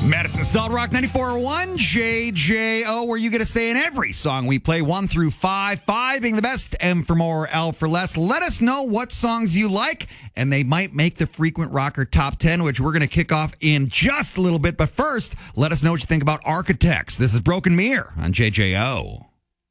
Madison Solid Rock 94.1 JJO, where you get a say in every song we play, 1 through 5. 5 being the best, M for more, L for less. Let us know what songs you like, and they might make the Frequent Rocker Top 10, which we're going to kick off in just a little bit. But first, let us know what you think about Architects. This is Broken Mirror on JJO.